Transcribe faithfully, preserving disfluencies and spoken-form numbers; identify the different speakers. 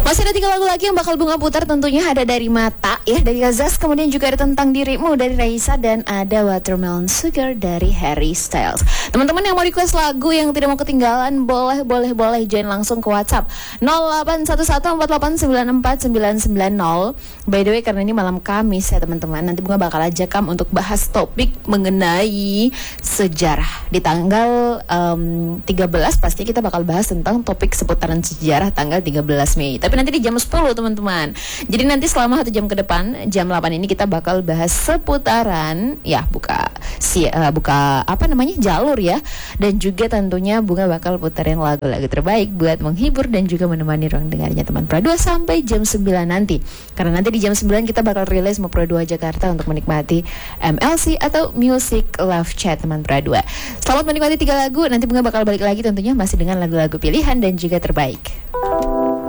Speaker 1: Masih ada tiga lagu lagi yang bakal Bunga putar, tentunya ada dari Mata ya, dari Azaz, kemudian juga ada Tentang Dirimu dari Raisa, dan ada Watermelon Sugar dari Harry Styles. Teman-teman yang mau request lagu yang tidak mau ketinggalan, boleh boleh boleh join langsung ke WhatsApp nol delapan satu satu empat delapan sembilan empat sembilan sembilan nol. By the way, karena ini malam Kamis ya teman-teman, nanti Bunga bakal ajak kamu untuk bahas topik mengenai sejarah. Di tanggal um, tiga belas pasti kita bakal bahas tentang topik seputaran sejarah tanggal tiga belas Mei. Tapi nanti di jam sepuluh teman-teman. Jadi nanti selama satu jam ke depan, jam delapan ini kita bakal bahas seputaran ya buka si uh, buka apa namanya jalur ya, dan juga tentunya Bunga bakal putarin lagu-lagu terbaik buat menghibur dan juga menemani ruang dengarnya teman Pro dua sampai jam sembilan nanti. Karena nanti di jam sembilan kita bakal rilis sama Pro dua Jakarta untuk menikmati M L C atau Music Love Chat teman Pro dua. Selamat menikmati tiga lagu. Nanti Bunga bakal balik lagi tentunya masih dengan lagu-lagu pilihan dan juga terbaik.